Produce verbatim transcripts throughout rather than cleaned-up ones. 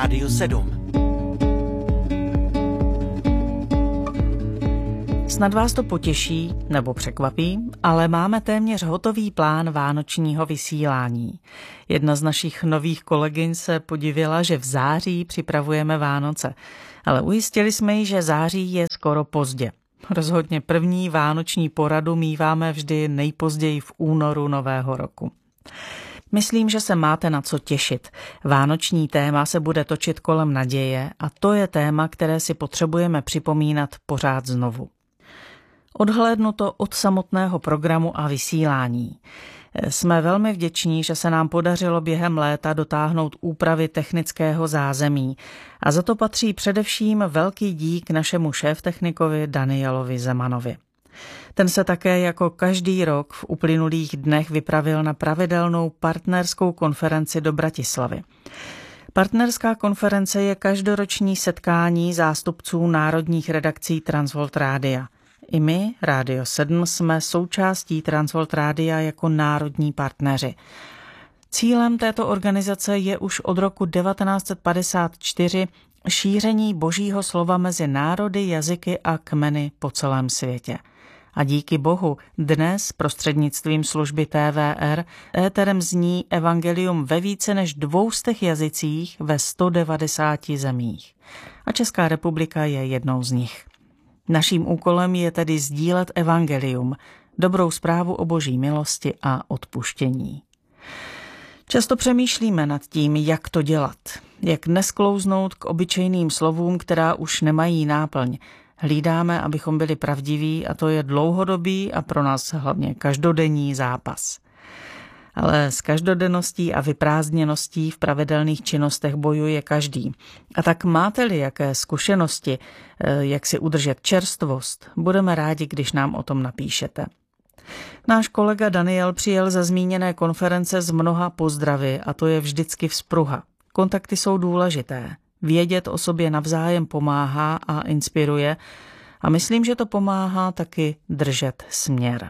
Rádio sedm. Snad vás to potěší nebo překvapí, ale máme téměř hotový plán vánočního vysílání. Jedna z našich nových kolegyň se podivila, že v září připravujeme Vánoce, ale ujistili jsme ji, že září je skoro pozdě. Rozhodně první vánoční poradu míváme vždy nejpozději v únoru nového roku. Myslím, že se máte na co těšit. Vánoční téma se bude točit kolem naděje a to je téma, které si potřebujeme připomínat pořád znovu. Odhlédnuto od samotného programu a vysílání. Jsme velmi vděční, že se nám podařilo během léta dotáhnout úpravy technického zázemí a za to patří především velký dík našemu šéftechnikovi Danielovi Zemanovi. Ten se také jako každý rok v uplynulých dnech vypravil na pravidelnou partnerskou konferenci do Bratislavy. Partnerská konference je každoroční setkání zástupců národních redakcí Transworld Rádia. I my, Rádio sedm, jsme součástí Transworld Rádia jako národní partneři. Cílem této organizace je už od roku devatenáct set padesát čtyři šíření božího slova mezi národy, jazyky a kmeny po celém světě. A díky Bohu dnes prostřednictvím služby T V R éterem zní evangelium ve více než dvoustech jazycích ve sto devadesáti zemích. A Česká republika je jednou z nich. Naším úkolem je tedy sdílet evangelium, dobrou zprávu o boží milosti a odpuštění. Často přemýšlíme nad tím, jak to dělat, jak nesklouznout k obyčejným slovům, která už nemají náplň. Hlídáme, abychom byli pravdiví, a to je dlouhodobý a pro nás hlavně každodenní zápas. Ale s každodenností a vyprázdněností v pravidelných činnostech bojuje každý. A tak máte-li jaké zkušenosti, jak si udržet čerstvost, budeme rádi, když nám o tom napíšete. Náš kolega Daniel přijel ze zmíněné konference z mnoha pozdravy a to je vždycky vzpruha. Kontakty jsou důležité. Vědět o sobě navzájem pomáhá a inspiruje a myslím, že to pomáhá taky držet směr.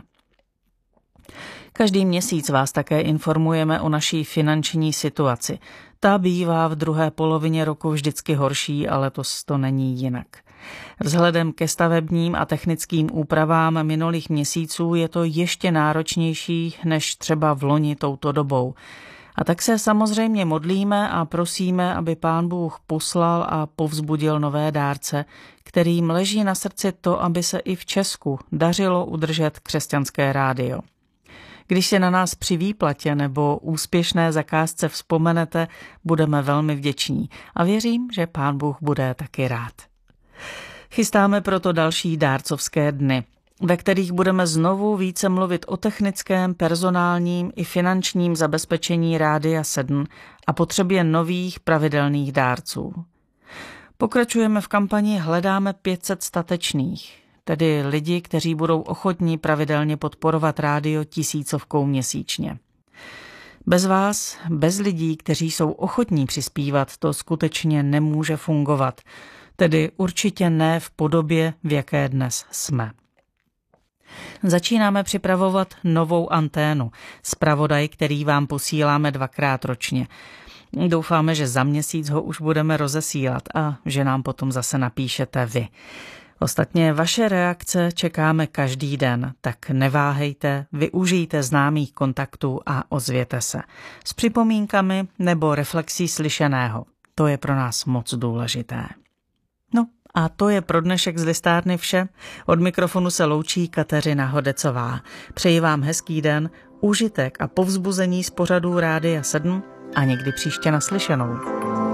Každý měsíc vás také informujeme o naší finanční situaci. Ta bývá v druhé polovině roku vždycky horší, ale letos to není jinak. Vzhledem ke stavebním a technickým úpravám minulých měsíců je to ještě náročnější než třeba v loni touto dobou. A tak se samozřejmě modlíme a prosíme, aby Pán Bůh poslal a povzbudil nové dárce, kterým leží na srdci to, aby se i v Česku dařilo udržet křesťanské rádio. Když si na nás při výplatě nebo úspěšné zakázce vzpomenete, budeme velmi vděční a věřím, že Pán Bůh bude taky rád. Chystáme proto další dárcovské dny, ve kterých budeme znovu více mluvit o technickém, personálním i finančním zabezpečení Rádia sedm a potřebě nových pravidelných dárců. Pokračujeme v kampani Hledáme pět set statečných, tedy lidi, kteří budou ochotní pravidelně podporovat rádio tisícovkou měsíčně. Bez vás, bez lidí, kteří jsou ochotní přispívat, to skutečně nemůže fungovat, tedy určitě ne v podobě, v jaké dnes jsme. Začínáme připravovat novou anténu, zpravodaj, který vám posíláme dvakrát ročně. Doufáme, že za měsíc ho už budeme rozesílat a že nám potom zase napíšete vy. Ostatně vaše reakce čekáme každý den, tak neváhejte, využijte známých kontaktů a ozvěte se. S připomínkami nebo reflexí slyšeného. To je pro nás moc důležité. No a to je pro dnešek z listárny vše. Od mikrofonu se loučí Kateřina Hodecová. Přeji vám hezký den, užitek a povzbuzení z pořadů Rádia sedm a někdy příště naslyšenou.